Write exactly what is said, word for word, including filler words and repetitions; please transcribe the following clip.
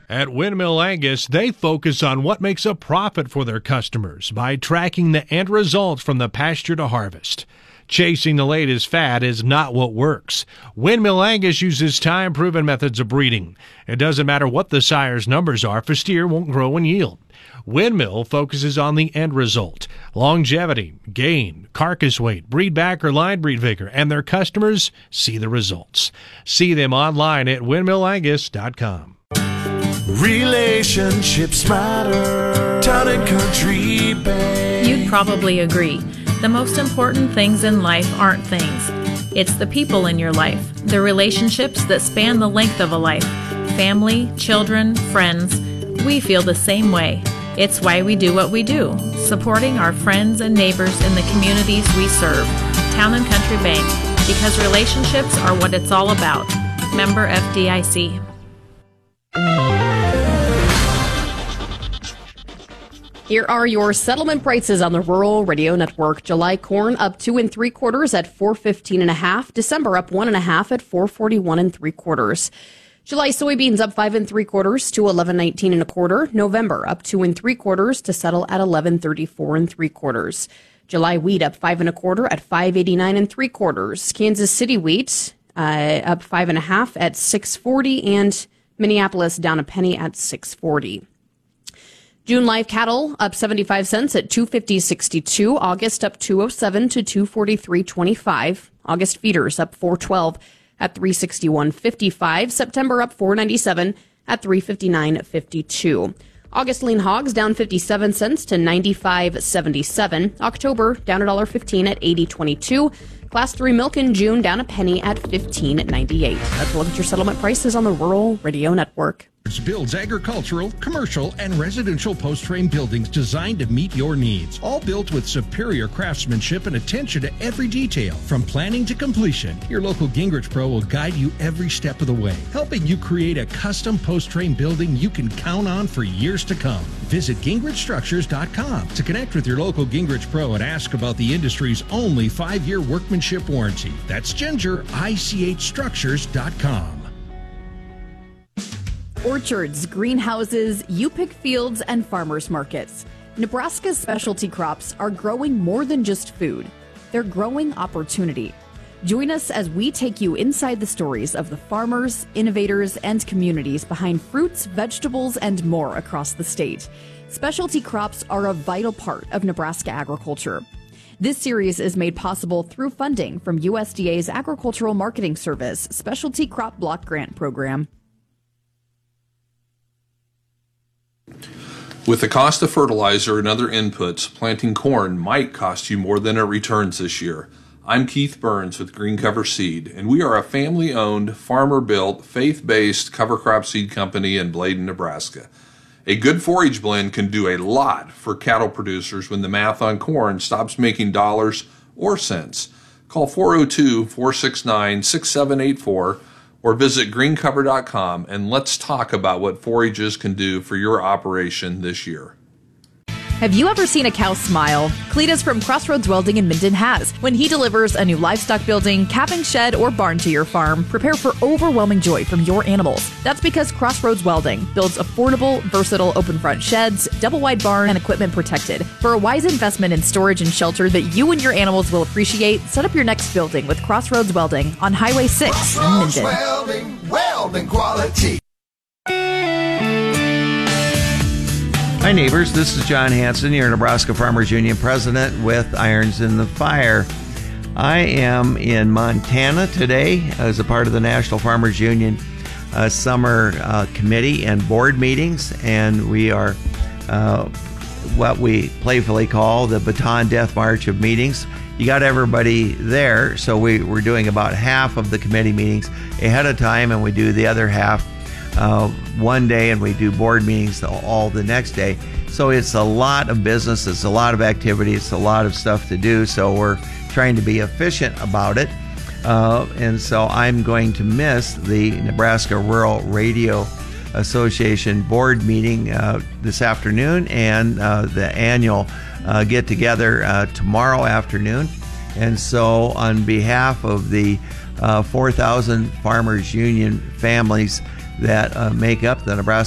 At Windmill Angus, they focus on what makes a profit for their customers by tracking the end results from the pasture to harvest. Chasing the latest fad is not what works. Windmill Angus uses time-proven methods of breeding. It doesn't matter what the sire's numbers are, if a steer won't grow and yield. Windmill focuses on the end result: longevity, gain, carcass weight, breed back or line breed vigor, and their customers see the results. See them online at windmill angus dot com. Relationships matter. Town and Country Bank. You'd probably agree. The most important things in life aren't things. It's the people in your life, the relationships that span the length of a life. Family, children, friends. We feel the same way. It's why we do what we do, supporting our friends and neighbors in the communities we serve. Town and Country Bank, because relationships are what it's all about. Member F D I C. Here are your settlement prices on the Rural Radio Network. July corn up two and three quarters at four fifteen and a half. December up one and a half at four forty one and three quarters. July soybeans up five and three quarters to eleven nineteen and a quarter. November up two and three quarters to settle at eleven thirty four and three quarters. July wheat up five and a quarter at five eighty nine and three quarters. Kansas City wheat uh, up five and a half at six forty, and Minneapolis down a penny at six forty. June live cattle up seventy-five cents at two fifty sixty-two. August up two oh seven to two forty-three twenty-five. August feeders up four twelve at three sixty-one fifty-five. September up four ninety-seven at three fifty-nine fifty-two. August lean hogs down fifty-seven cents to ninety-five seventy-seven. October down one fifteen at eighty twenty-two. Class three milk in June down a penny at fifteen ninety-eight. That's a look at your settlement prices on the Rural Radio Network. Builds agricultural, commercial, and residential post-frame buildings designed to meet your needs. All built with superior craftsmanship and attention to every detail. From planning to completion, your local Gingrich Pro will guide you every step of the way, helping you create a custom post-frame building you can count on for years to come. Visit gingrich structures dot com to connect with your local Gingrich Pro and ask about the industry's only five-year workmanship warranty. That's ginger I C H structures dot com. Orchards, greenhouses, U-Pick fields, and farmers markets. Nebraska's specialty crops are growing more than just food. They're growing opportunity. Join us as we take you inside the stories of the farmers, innovators, and communities behind fruits, vegetables, and more across the state. Specialty crops are a vital part of Nebraska agriculture. This series is made possible through funding from U S D A's Agricultural Marketing Service Specialty Crop Block Grant Program. With the cost of fertilizer and other inputs, planting corn might cost you more than it returns this year. I'm Keith Burns with Green Cover Seed, and we are a family-owned, farmer-built, faith-based cover crop seed company in Bladen, Nebraska. A good forage blend can do a lot for cattle producers when the math on corn stops making dollars or cents. Call four oh two, four six nine, six seven eight four or visit green cover dot com and let's talk about what forages can do for your operation this year. Have you ever seen a cow smile? Cletus from Crossroads Welding in Minden has. When he delivers a new livestock building, calving shed, or barn to your farm, prepare for overwhelming joy from your animals. That's because Crossroads Welding builds affordable, versatile open front sheds, double wide barn, and equipment protected. For a wise investment in storage and shelter that you and your animals will appreciate, set up your next building with Crossroads Welding on Highway six Crossroads in Minden. Welding, welding quality. Hi neighbors, this is John Hanson, your Nebraska Farmers Union president with Irons in the Fire. I am in Montana today as a part of the National Farmers Union uh, summer uh, committee and board meetings, and we are uh, what we playfully call the Baton Death March of meetings. You got everybody there, so we, we're doing about half of the committee meetings ahead of time, and we do the other half Uh, one day, and we do board meetings all the next day. So it's a lot of business, it's a lot of activity, it's a lot of stuff to do. So we're trying to be efficient about it. Uh, and so I'm going to miss the Nebraska Rural Radio Association board meeting uh, this afternoon and uh, the annual uh, get together uh, tomorrow afternoon. And so on behalf of the uh, four thousand Farmers Union families that uh, make up the Nebraska